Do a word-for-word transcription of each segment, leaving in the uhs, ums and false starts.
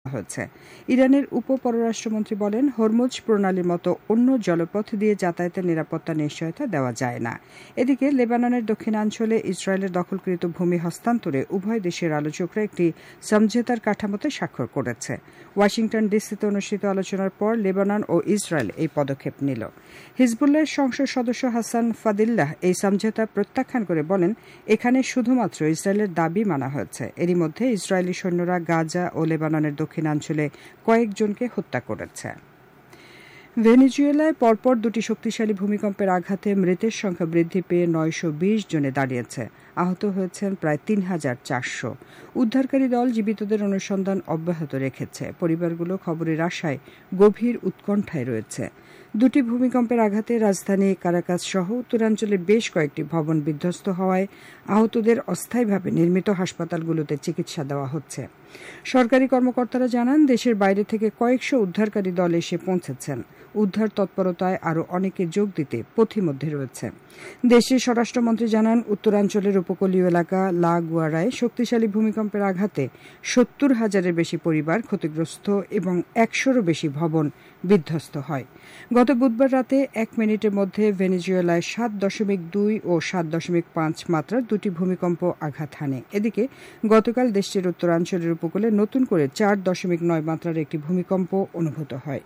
হয়েছে। ইরানের উপ পররাষ্ট্রমন্ত্রী বলেন, হরমুজ প্রণালীর মতো অন্য জলপথ দিয়ে যাতায়াতের নিরাপত্তা নিশ্চয়তা দেওয়া যায় না। এদিকে লেবাননের দক্ষিণাঞ্চলে ইসরায়েলের দখলকৃত ভূমি হস্তান্তরে উভয় দেশের আলোচকরা একটি সমঝোতার কাঠামোতে স্বাক্ষর করেছে। ওয়াশিংটন ডিসিতে অনুষ্ঠিত আলোচনার পর লেবানন ও ইসরায়েল এই পদক্ষেপ নিল। হিজবুল্লাহর সংসদ সদস্য হাসান ফাদিল্লাহ এই সমঝোতা প্রত্যাখ্যান করে বলেন, এখানে শুধুমাত্র ইসরায়েলের দাবি মানা হয়েছে। এরই মধ্যে ইসরায়েলি সৈন্যরা গাজা ও লেবাননের দক্ষিণাঞ্চলে কয়েকজনকে হত্যা করেছে। ভেনেজুয়েলায় পরপর দুটি শক্তিশালী ভূমিকম্পের আঘাতে মৃতের সংখ্যা বৃদ্ধি পেয়ে নয়শো বিশ জনে দাঁড়িয়েছে। আহত হয়েছেন প্রায় তিন হাজার চারশো। উদ্ধারকারী দল জীবিতদের অনুসন্ধান অব্যাহত রেখেছে। পরিবারগুলো খবরের আশায় গভীর উৎকণ্ঠায় রয়েছে। দুটি ভূমিকম্পের আঘাতে রাজধানী কারাকাস সহ উত্তরাঞ্চলের বেশ কয়েকটি ভবন বিধ্বস্ত হওয়ায় আহতদের অস্থায়ীভাবে নির্মিত হাসপাতালগুলোতে চিকিৎসা দেওয়া হচ্ছে। সরকারি কর্মকর্তারা জানান, দেশের বাইরে থেকে কয়েকশো উদ্ধারকারী দল এসে পৌঁছেছেন। উদ্ধার তৎপরতায় আরও অনেকে যোগ দিতে পথিমধ্যে রয়েছে। দেশের স্বরাষ্ট্রমন্ত্রী জানান, উত্তরাঞ্চলের উপকূলীয় এলাকা লা গুয়ারায় শক্তিশালী ভূমিকম্পের আঘাতে সত্তর হাজারের বেশি পরিবার ক্ষতিগ্রস্ত এবং একশোরও বেশি ভবন বিধ্বস্ত হয়। গত বুধবার রাতে এক মিনিটের মধ্যে ভেনেজুয়েলায় সাত দশমিক দুই ও সাত দশমিক পাঁচ মাত্রার দুটি ভূমিকম্প আঘাত হানে। এদিকে গতকাল দেশটির উত্তরাঞ্চলের উপকূলে নতুন করে চার দশমিক নয় মাত্রার একটি ভূমিকম্প অনুভূত হয়।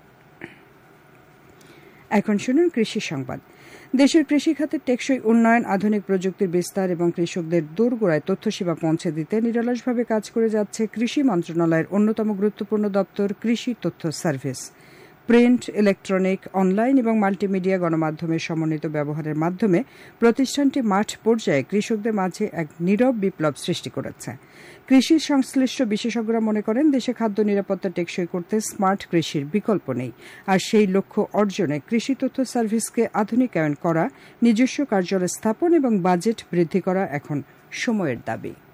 এখন শুনুন কৃষি সংবাদ। দেশের কৃষি খাতের টেকসই উন্নয়ন, আধুনিক প্রযুক্তির বিস্তার এবং কৃষকদের দোরগোড়ায় তথ্যসেবা পৌঁছে দিতে নিরলসভাবে কাজ করে যাচ্ছে কৃষি মন্ত্রণালয়ের অন্যতম গুরুত্বপূর্ণ দপ্তর কৃষি তথ্য সার্ভিস। প্রিন্ট, ইলেকট্রনিক, অনলাইন এবং মাল্টিমিডিয়া গণমাধ্যমের সমন্বিত ব্যবহারের মাধ্যমে প্রতিষ্ঠানটি মাঠ পর্যায়ে কৃষকদের মাঝে এক নীরব বিপ্লব সৃষ্টি করেছে। কৃষি সংশ্লিষ্ট বিশেষজ্ঞরা মনে করেন, দেশে খাদ্য নিরাপত্তা টেকসই করতে স্মার্ট কৃষির বিকল্প নেই। আর সেই লক্ষ্য অর্জনে কৃষি তথ্য সার্ভিসকে আধুনিকায়ন করা, নিজস্ব কার্যালয় স্থাপন এবং বাজেট বৃদ্ধি করা এখন সময়ের দাবি।